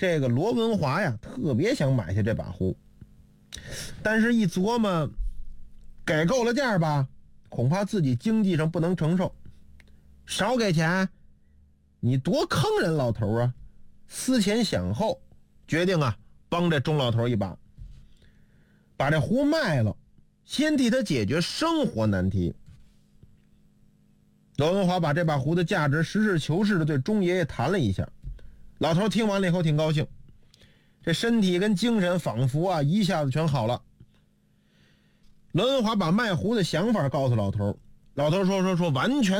这个罗文华呀特别想买下这把壶，但是一琢磨，给够了价吧，恐怕自己经济上不能承受，少给钱你多坑人老头啊。思前想后，决定啊帮这钟老头一把，把这壶卖了，先替他解决生活难题。罗文华把这把壶的价值实事求是的对钟爷爷谈了一下，老头听完了以后挺高兴，这身体跟精神仿佛啊一下子全好了。罗文华把卖壶的想法告诉老头，老头说完全